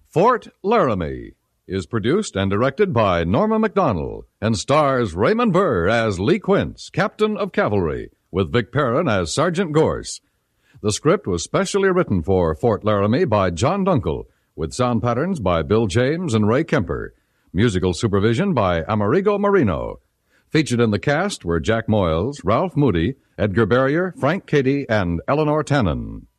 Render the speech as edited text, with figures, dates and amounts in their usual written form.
Fort Laramie is produced and directed by Norma MacDonald and stars Raymond Burr as Lee Quince, Captain of Cavalry, with Vic Perrin as Sergeant Gorse. The script was specially written for Fort Laramie by John Dunkel, with sound patterns by Bill James and Ray Kemper. Musical supervision by Amerigo Marino. Featured in the cast were Jack Moyles, Ralph Moody, Edgar Barrier, Frank Cady, and Eleanor Tannen.